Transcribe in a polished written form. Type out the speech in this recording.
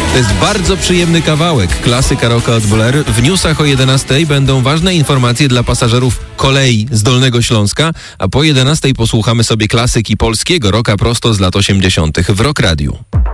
To jest bardzo przyjemny kawałek. Klasyka rocka od Blair. W newsach o 11 będą ważne informacje dla pasażerów kolei z Dolnego Śląska, a po 11 posłuchamy sobie klasyki polskiego rocka prosto z lat 80. w Rock Radiu.